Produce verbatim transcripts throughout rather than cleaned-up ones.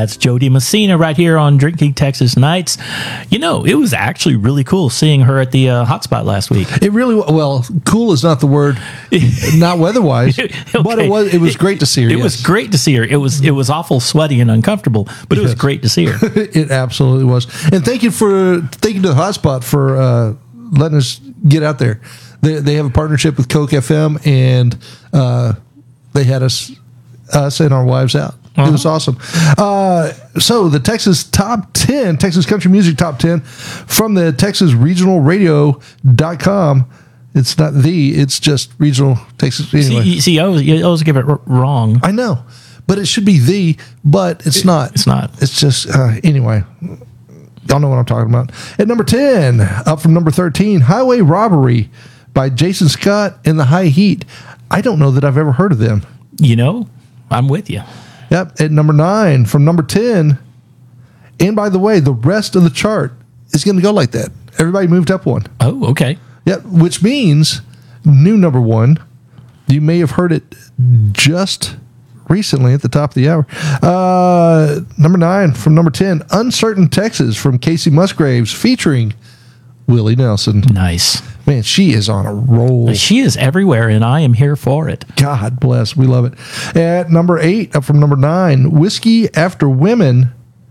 That's Jody Messina right here on Drinking Texas Nights. You know, it was actually really cool seeing her at the uh, hotspot last week. It really, well, cool is not the word, not weather-wise, okay. but it was it was great to see her. It yes. was great to see her. It was it was awful sweaty and uncomfortable, but it was yes. great to see her. It absolutely was. And thank you for thank you to the hotspot for uh, letting us get out there. They, they have a partnership with Coke F M, and uh, they had us us and our wives out. Uh-huh. It was awesome. Uh, so the Texas Top ten, Texas Country Music Top ten from the Texas Regional Radio dot com. It's not the, it's just Regional Texas. Anyway. See, see, I always, you always give it r- wrong. I know, but it should be the, but it's it, not. It's not. It's just, uh, anyway. Y'all know what I'm talking about. At number ten, up from number thirteen, Highway Robbery by Jason Scott and the High Heat. I don't know that I've ever heard of them. You know, I'm with you. Yep. At number nine, from number ten, and by the way, the rest of the chart is going to go like that. Everybody moved up one. Oh, okay. Yep. Which means new number one. You may have heard it just recently at the top of the hour. Uh, number nine from number ten, Uncertain Texas from Casey Musgraves featuring Willie Nelson. Nice. Man, she is on a roll. She is everywhere, and I am here for it. God bless. We love it. At number eight, up from number nine, Whiskey After Women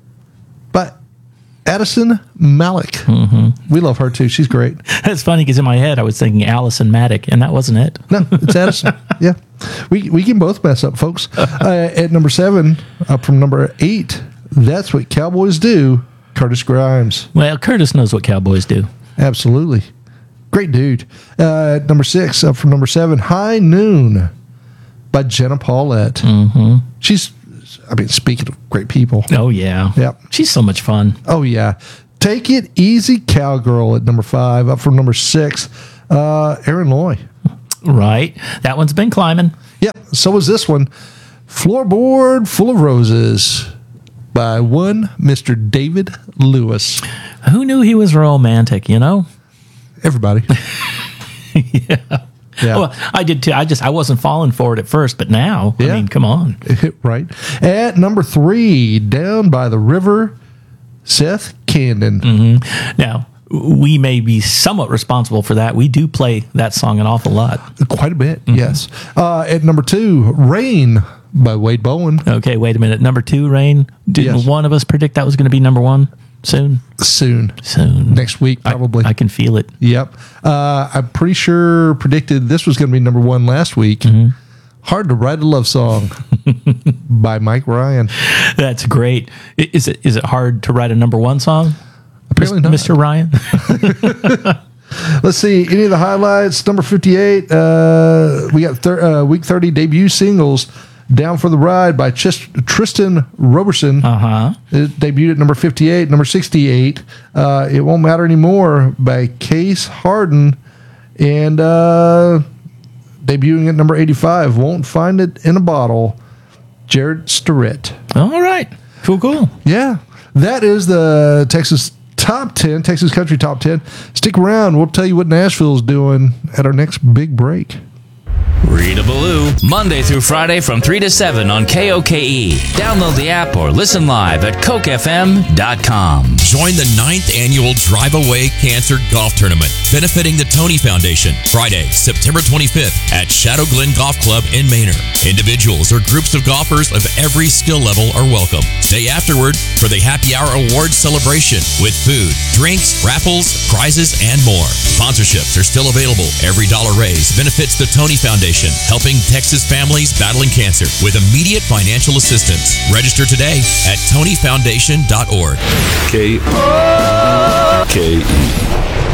by Addison Malik. Mm-hmm. We love her, too. She's great. That's funny because in my head, I was thinking Allison Maddock, and that wasn't it. No, it's Addison. Yeah. We we can both mess up, folks. Uh, at number seven, up from number eight, That's What Cowboys Do, Curtis Grimes. Well, Curtis knows what cowboys do. Absolutely. Great dude. Uh, number six, up from number seven, High Noon by Jenna Paulette. Mm-hmm. She's, I mean, speaking of great people. Oh, yeah. Yep. She's so much fun. Oh, yeah. Take It Easy Cowgirl at number five, up from number six, uh, Aaron Loy. Right. That one's been climbing. Yep. So is this one. Floorboard Full of Roses by one Mister David Lewis. Who knew he was romantic, you know? Everybody. yeah. Yeah. Well, I did too. I just, I wasn't falling for it at first, but now, yeah. I mean, come on. Right. At number three, Down by the River, Seth Candon. Mm-hmm. Now, we may be somewhat responsible for that. We do play that song an awful lot. Quite a bit, mm-hmm. yes. Uh, at number two, Rain by Wade Bowen. Okay, wait a minute. Number two, Rain. Did yes. one of us predict that was going to be number one? Soon? Soon. Soon. Next week, probably. I, I can feel it. Yep. Uh, I'm pretty sure predicted this was going to be number one last week. Mm-hmm. Hard to Write a Love Song by Mike Ryan. That's great. Is it is it hard to write a number one song? Apparently not. Mister Ryan? Let's see. Any of the highlights. Number fifty-eight. Uh, we got thir- uh, week thirty debut singles. Down for the Ride by Chis- Tristan Roberson. Uh-huh. It debuted at number fifty-eight. Number sixty-eight, uh, It Won't Matter Anymore by Case Harden. And uh, debuting at number eighty-five, Won't Find It in a Bottle, Jared Starrett. All right. Cool, cool. Yeah. That is the Texas Top ten, Texas Country Top ten. Stick around. We'll tell you what Nashville's doing at our next big break. Rita Ballou, Monday through Friday from three to seven on K O K E. Download the app or listen live at coke f m dot com. Join the ninth annual Drive Away Cancer Golf Tournament, benefiting the Tony Foundation, Friday, September twenty-fifth at Shadow Glen Golf Club in Manor. Individuals or groups of golfers of every skill level are welcome. Stay afterward for the Happy Hour Awards celebration with food, drinks, raffles, prizes, and more. Sponsorships are still available. Every dollar raised benefits the Tony Foundation, helping Texas families battling cancer with immediate financial assistance. Register today at tony foundation dot org. K O K E.